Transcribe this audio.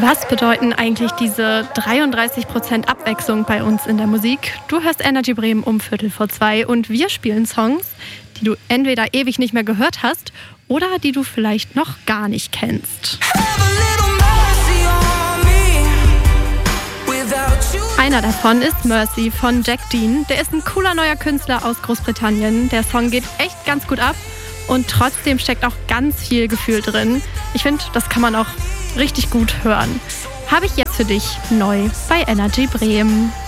Was bedeuten eigentlich diese 33% Abwechslung bei uns in der Musik? Du hörst Energy Bremen um 1:15 und wir spielen Songs, die du entweder ewig nicht mehr gehört hast oder die du vielleicht noch gar nicht kennst. Einer davon ist Mercy von Jack Dean. Der ist ein cooler neuer Künstler aus Großbritannien. Der Song geht echt ganz gut ab und trotzdem steckt auch ganz viel Gefühl drin. Ich finde, das kann man auch richtig gut hören. Habe ich jetzt für dich neu bei Energy Bremen.